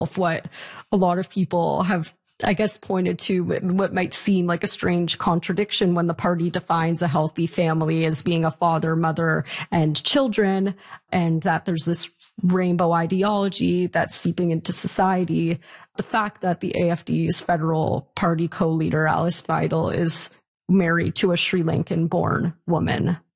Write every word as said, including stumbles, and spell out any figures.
of what a lot of people have, I guess, pointed to what might seem like a strange contradiction when the party defines a healthy family as being a father, mother, and children, and that there's this rainbow ideology that's seeping into society. The fact that the A F D's federal party co-leader, Alice Weidel, is married to a Sri Lankan-born woman